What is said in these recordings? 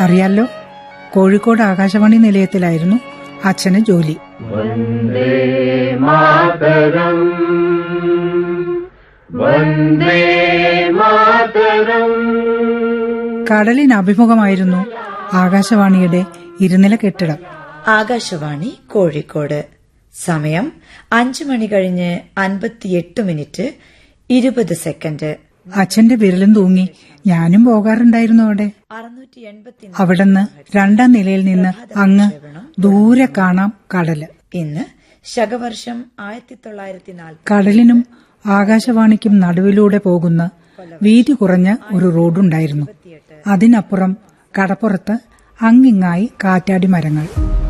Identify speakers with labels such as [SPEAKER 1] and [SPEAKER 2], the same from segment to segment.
[SPEAKER 1] അറിയാലോ, കോഴിക്കോട് ആകാശവാണി നിലയത്തിലായിരുന്നു അച്ഛന് ജോലി.
[SPEAKER 2] വന്ദേ മാതരം, വന്ദേ മാതരം.
[SPEAKER 1] കടലിന് അഭിമുഖമായിരുന്നു ആകാശവാണിയുടെ ഇരുനില കെട്ടിടം.
[SPEAKER 3] ആകാശവാണി കോഴിക്കോട്. സമയം 5:58:20.
[SPEAKER 1] അച്ഛന്റെ വിരലും തൂങ്ങി ഞാനും പോകാറുണ്ടായിരുന്നു അവിടെ. അവിടുന്ന് 2ാം നിലയിൽ നിന്ന് അങ്ങ് ദൂരെ കാണാം കടല്.
[SPEAKER 3] ഇന്ന് ശകവർഷം 1940.
[SPEAKER 1] കടലിനും ആകാശവാണിക്കും നടുവിലൂടെ പോകുന്ന വീതി കുറഞ്ഞ ഒരു റോഡുണ്ടായിരുന്നു. അതിനപ്പുറം കടപ്പുറത്ത് അങ്ങിങ്ങായി കാറ്റാടി മരങ്ങൾ.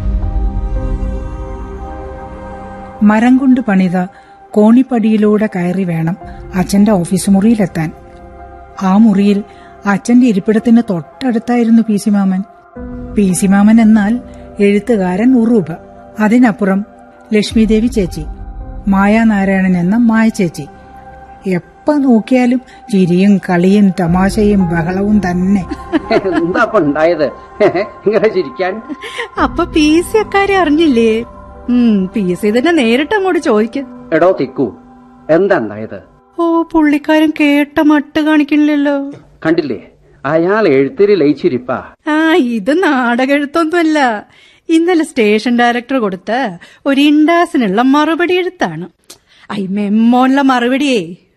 [SPEAKER 1] മരം കൊണ്ട് പണിത കോണിപ്പടിയിലൂടെ കയറി വേണം അച്ഛന്റെ ഓഫീസ് മുറിയിലെത്താൻ. ആ മുറിയിൽ അച്ഛന്റെ ഇരിപ്പിടത്തിന് തൊട്ടടുത്തായിരുന്നു പി സി മാമൻ. പി സി മാമൻ എന്നാൽ എഴുത്തുകാരൻ ഉറൂബ്. അതിനപ്പുറം ലക്ഷ്മിദേവി ചേച്ചി, മായാനാരായണൻ എന്ന മായ ചേച്ചി. എപ്പ നോക്കിയാലും ചിരിയും കളിയും തമാശയും ബഹളവും തന്നെ.
[SPEAKER 4] എന്താ ഉണ്ടായത് ഇങ്ങനെ ചിരിക്കാൻ?
[SPEAKER 5] അപ്പൊ പി സി അക്കാരെ അറിഞ്ഞില്ലേ? പി സി തന്നെ നേരിട്ട് അങ്ങോട്ട് ചോദിക്കും.
[SPEAKER 4] എടോ തിക്കു, എന്താ ഉണ്ടായത്?
[SPEAKER 5] ഓ, പുള്ളിക്കാരൻ കേട്ട മട്ട് കാണിക്കണില്ലല്ലോ.
[SPEAKER 4] കണ്ടില്ലേ, അയാൾ എഴുത്തിരി ലയിച്ചിരിപ്പാ.
[SPEAKER 5] ഇത് നാടകെഴുത്തൊന്നുമല്ല. ഇന്നലെ സ്റ്റേഷൻ ഡയറക്ടർ കൊടുത്ത ഒരു ഇൻഡാസിനുള്ള മറുപടി എഴുത്താണ്. മെമ്മോനുള്ള മറുപടിയേ.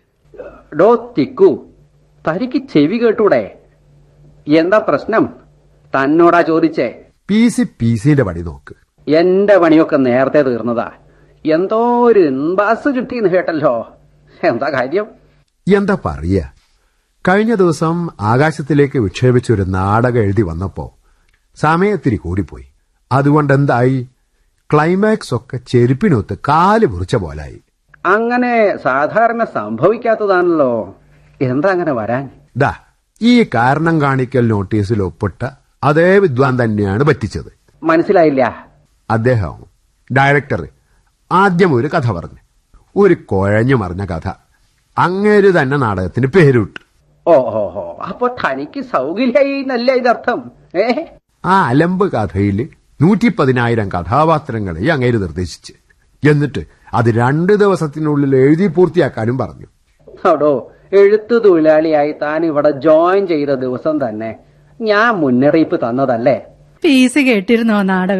[SPEAKER 4] ഡോ തിക്കു, തനിക്ക് ചെവി കേട്ടൂടെ? എന്താ പ്രശ്നം? തന്നോടാ ചോദിച്ചേ.
[SPEAKER 6] പി സിന്റെ പണി നോക്ക്.
[SPEAKER 4] എന്റെ പണിയൊക്കെ നേരത്തെ തീർന്നതാ. എന്തോ ഒരു ഇൻബാസ് കിട്ടിയെന്ന് കേട്ടല്ലോ. എന്താ കാര്യം?
[SPEAKER 6] എന്താ പറയ, കഴിഞ്ഞ ദിവസം ആകാശത്തിലേക്ക് വിക്ഷേപിച്ചൊരു നാടകം എഴുതി വന്നപ്പോ സമയത്തിരി കൂടിപ്പോയി. അതുകൊണ്ട് എന്തായി, ക്ലൈമാക്സ് ഒക്കെ ചെരുപ്പിനൊത്ത് കാല് മുറിച്ച പോലായി.
[SPEAKER 4] അങ്ങനെ സാധാരണ സംഭവിക്കാത്തതാണല്ലോ. എന്താ അങ്ങനെ വരാൻ?
[SPEAKER 6] ദാ ഈ കാരണം കാണിക്കൽ നോട്ടീസിൽ ഒപ്പിട്ട അതേ വിദ്വാൻ തന്നെയാണ് പറ്റിച്ചത്.
[SPEAKER 4] മനസ്സിലായില്ല.
[SPEAKER 6] അദ്ദേഹം ഡയറക്ടർ ആദ്യം ഒരു കഥ പറഞ്ഞു, ഒരു കുഴഞ്ഞു മറിഞ്ഞ കഥ. അങ്ങേര് തന്നെ നാടകത്തിന് പേരിട്ടു.
[SPEAKER 4] ഓഹോ, അപ്പൊ തനിക്ക് സൗകര്യായി എന്നല്ല ഇതർത്ഥം?
[SPEAKER 6] ആ അലമ്പ് കഥയിൽ 110,000 കഥാപാത്രങ്ങളെ അങ്ങേര് നിർദ്ദേശിച്ച്, എന്നിട്ട് അത് 2 ദിവസത്തിനുള്ളിൽ എഴുതി പൂർത്തിയാക്കാനും പറഞ്ഞു.
[SPEAKER 4] അടോ, എഴുത്തു തൊഴിലാളിയായി താൻ ഇവിടെ ജോയിൻ ചെയ്ത ദിവസം തന്നെ ഞാൻ മുന്നറിയിപ്പ് തന്നതല്ലേ?
[SPEAKER 5] പി സി കേട്ടിരുന്നോ നാടകം?